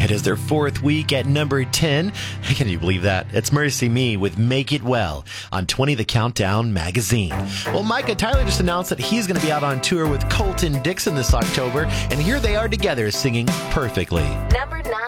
It is their fourth week at number 10. Can you believe that? It's Mercy Me with Make It Well on 20 The Countdown magazine. Well, Micah Tyler just announced that he's going to be out on tour with Colton Dixon this October, and here they are together singing Perfectly. Number 9.